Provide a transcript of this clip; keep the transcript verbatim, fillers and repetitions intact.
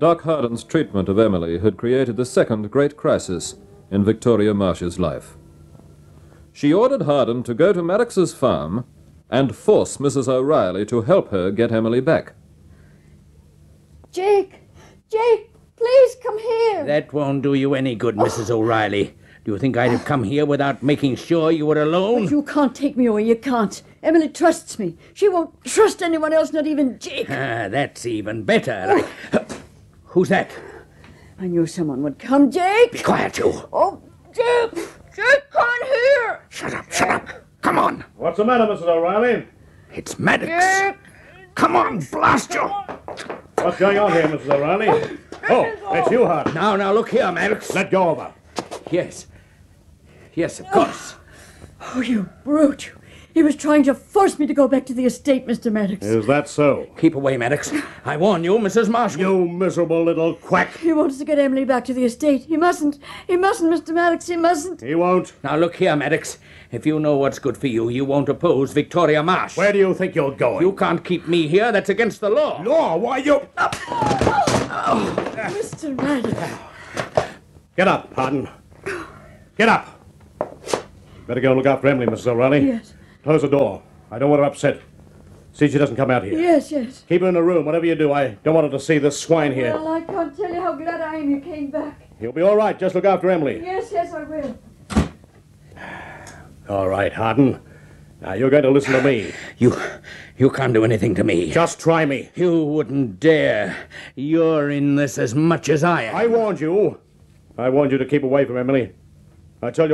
Doc Harden's treatment of Emily had created the second great crisis in Victoria Marsh's life. She ordered Harden to go to Maddox's farm and force Missus O'Reilly to help her get Emily back. Jake! Jake, please come here! That won't do you any good, Missus O'Reilly. Do you think I'd have come here without making sure you were alone? But you can't take me away, you can't. Emily trusts me. She won't trust anyone else, not even Jake. Ah, that's even better. I... Who's that? I knew someone would come, Jake. Be quiet, you. Oh, Jake! Jake, come in here! Shut up, shut up. Come on. What's the matter, Missus O'Reilly? It's Maddox. Jake! Come on, blast you. What's going on here, Missus O'Reilly? Oh, it's you, Harden. Now, now, look here, Maddox. Let go of her. Yes. Yes, of course. Oh, you brute. He was trying to force me to go back to the estate, Mister Maddox. Is that so? Keep away, Maddox. I warn you, Missus Marshall. You miserable little quack. He wants to get Emily back to the estate. He mustn't. He mustn't, Mister Maddox. He mustn't. He won't. Now, look here, Maddox. If you know what's good for you, you won't oppose Victoria Marsh. Where do you think you're going? You can't keep me here. That's against the law. Law? Why, you... Mister Maddox. Get up, Harden. Get up. Better go and look after Emily, Missus O'Reilly. Yes. Close the door. I don't want her upset. See she doesn't come out here. Yes, yes. Keep her in the room, whatever you do. I don't want her to see this swine here. Well, I can't tell you how glad I am you came back. You'll be all right. Just look after Emily. Yes, yes, I will. All right, Harden. Now, you're going to listen to me. You, you can't do anything to me. Just try me. You wouldn't dare. You're in this as much as I am. I warned you. I warned you to keep away from Emily. I tell you